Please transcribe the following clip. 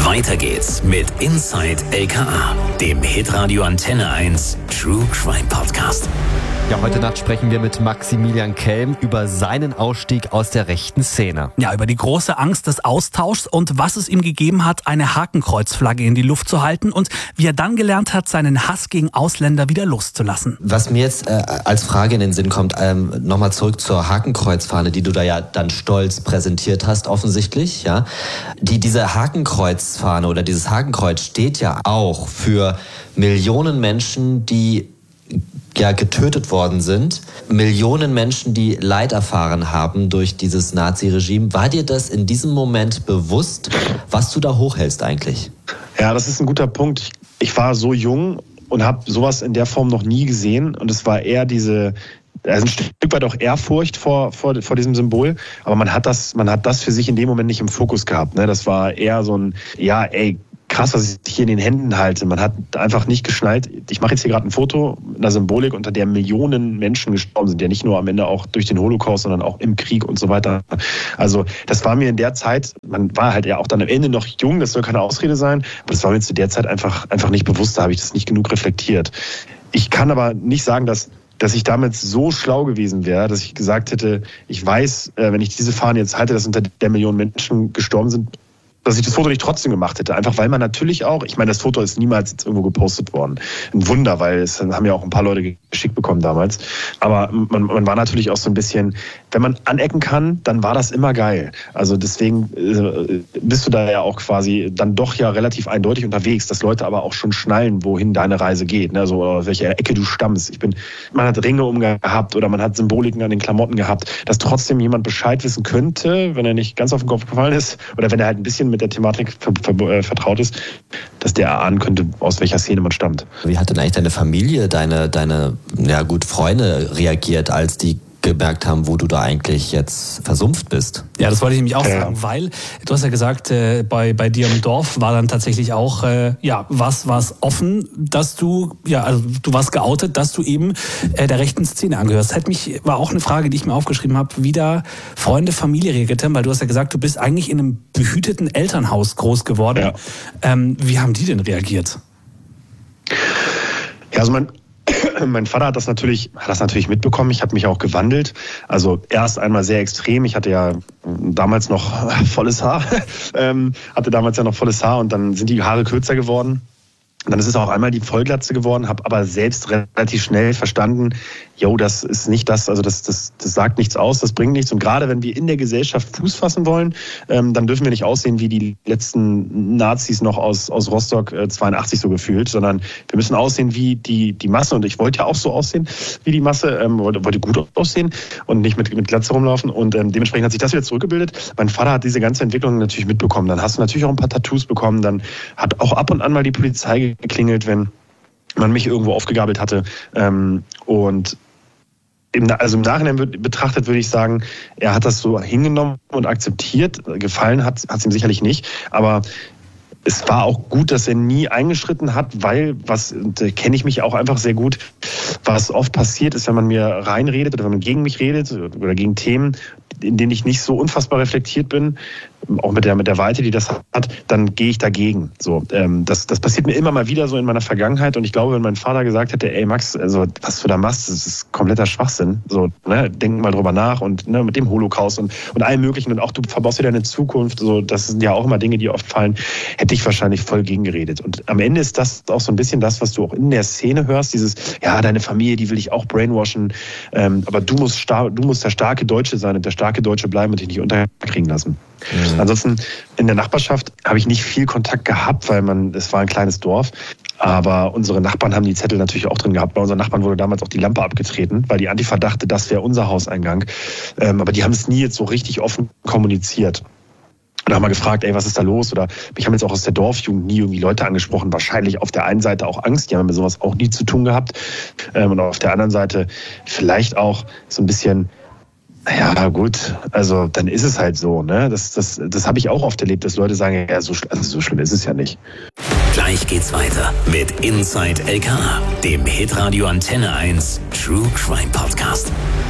Weiter geht's mit Inside LKA, dem Hitradio Antenne 1 True Crime Podcast. Ja, heute Nacht sprechen wir mit Maximilian Kelm über seinen Ausstieg aus der rechten Szene. Ja, über die große Angst des Austauschs und was es ihm gegeben hat, eine Hakenkreuzflagge in die Luft zu halten und wie er dann gelernt hat, seinen Hass gegen Ausländer wieder loszulassen. Was mir jetzt als Frage in den Sinn kommt, nochmal zurück zur Hakenkreuzfahne, die du da ja dann stolz präsentiert hast, offensichtlich, ja. Diese Hakenkreuzfahne oder dieses Hakenkreuz steht ja auch für Millionen Menschen, die getötet worden sind, Millionen Menschen, die Leid erfahren haben durch dieses Nazi-Regime. War dir das in diesem Moment bewusst, was du da hochhältst eigentlich? Ja, das ist ein guter Punkt. Ich war so jung und habe sowas in der Form noch nie gesehen und es war eher ein Stück weit auch Ehrfurcht vor diesem Symbol, aber man hat das für sich in dem Moment nicht im Fokus gehabt. Ne? Das war eher so ein, krass, was ich hier in den Händen halte. Man hat einfach nicht geschnallt. Ich mache jetzt hier gerade ein Foto mit einer Symbolik, unter der Millionen Menschen gestorben sind. Ja nicht nur am Ende auch durch den Holocaust, sondern auch im Krieg und so weiter. Also das war mir in der Zeit, man war halt ja auch dann am Ende noch jung, das soll keine Ausrede sein, aber das war mir zu der Zeit einfach nicht bewusst, da habe ich das nicht genug reflektiert. Ich kann aber nicht sagen, dass ich damit so schlau gewesen wäre, dass ich gesagt hätte, ich weiß, wenn ich diese Fahne jetzt halte, dass unter der Millionen Menschen gestorben sind, dass ich das Foto nicht trotzdem gemacht hätte. Einfach weil man natürlich auch, ich meine, das Foto ist niemals jetzt irgendwo gepostet worden. Ein Wunder, weil es haben ja auch ein paar Leute geschickt bekommen damals. Aber man war natürlich auch so ein bisschen, wenn man anecken kann, dann war das immer geil. Also deswegen bist du da ja auch quasi dann doch ja relativ eindeutig unterwegs, dass Leute aber auch schon schnallen, wohin deine Reise geht. Ne? Also aus welcher Ecke du stammst. Man hat Ringe umgehabt oder man hat Symboliken an den Klamotten gehabt, dass trotzdem jemand Bescheid wissen könnte, wenn er nicht ganz auf den Kopf gefallen ist oder wenn er halt ein bisschen mit der Thematik vertraut ist, dass der erahnen könnte, aus welcher Szene man stammt. Wie hat denn eigentlich deine Familie, deine Freunde reagiert, als die gemerkt haben, wo du da eigentlich jetzt versumpft bist? Ja, das wollte ich nämlich auch sagen, weil du hast ja gesagt, bei dir im Dorf war dann tatsächlich auch, was offen, dass du warst geoutet, dass du eben der rechten Szene angehörst. War auch eine Frage, die ich mir aufgeschrieben habe, wie da Freunde, Familie reagiert haben, weil du hast ja gesagt, du bist eigentlich in einem behüteten Elternhaus groß geworden. Ja. Wie haben die denn reagiert? Ja, also mein Vater hat das natürlich mitbekommen. Ich habe mich auch gewandelt. Also erst einmal sehr extrem. Ich hatte ja damals noch volles Haar. Und dann sind die Haare kürzer geworden. Und dann ist es auch einmal die Vollglatze geworden, habe aber selbst relativ schnell verstanden, das ist nicht das, also das sagt nichts aus, das bringt nichts. Und gerade wenn wir in der Gesellschaft Fuß fassen wollen, dann dürfen wir nicht aussehen wie die letzten Nazis noch aus Rostock 82 so gefühlt, sondern wir müssen aussehen wie die Masse. Und ich wollte ja auch so aussehen wie die Masse, wollte gut aussehen und nicht mit Glatze rumlaufen. Und dementsprechend hat sich das wieder zurückgebildet. Mein Vater hat diese ganze Entwicklung natürlich mitbekommen. Dann hast du natürlich auch ein paar Tattoos bekommen. Dann hat auch ab und an mal die Polizei geklingelt, wenn man mich irgendwo aufgegabelt hatte. Und im Nachhinein betrachtet würde ich sagen, er hat das so hingenommen und akzeptiert. Gefallen hat es ihm sicherlich nicht. Aber es war auch gut, dass er nie eingeschritten hat, weil, da kenne ich mich auch einfach sehr gut, was oft passiert ist, wenn man mir reinredet oder wenn man gegen mich redet oder gegen Themen, in denen ich nicht so unfassbar reflektiert bin, auch mit der Weite, die das hat, dann gehe ich dagegen. So, das passiert mir immer mal wieder so in meiner Vergangenheit und ich glaube, wenn mein Vater gesagt hätte, ey Max, also was du da machst, das ist kompletter Schwachsinn. So, ne, denk mal drüber nach und mit dem Holocaust und allem Möglichen und auch du verbaust dir deine Zukunft. So, das sind ja auch immer Dinge, die oft fallen. Hätte ich wahrscheinlich voll gegengeredet. Und am Ende ist das auch so ein bisschen das, was du auch in der Szene hörst, dieses, deine Familie, die will ich auch brainwashen, aber du musst der starke Deutsche sein und der starke Deutsche bleiben und dich nicht unterkriegen lassen. Mhm. Ansonsten in der Nachbarschaft habe ich nicht viel Kontakt gehabt, weil es war ein kleines Dorf. Aber unsere Nachbarn haben die Zettel natürlich auch drin gehabt. Bei unseren Nachbarn wurde damals auch die Lampe abgetreten, weil die Antifa dachte, das wäre unser Hauseingang. Aber die haben es nie jetzt so richtig offen kommuniziert. Und haben mal gefragt, was ist da los? Oder mich haben jetzt auch aus der Dorfjugend nie irgendwie Leute angesprochen. Wahrscheinlich auf der einen Seite auch Angst, die haben mit sowas auch nie zu tun gehabt. Und auf der anderen Seite vielleicht auch so ein bisschen, gut, also dann ist es halt so. Ne? Das habe ich auch oft erlebt, dass Leute sagen, so schlimm ist es ja nicht. Gleich geht's weiter mit Inside LKA, dem Hitradio Antenne 1 True Crime Podcast.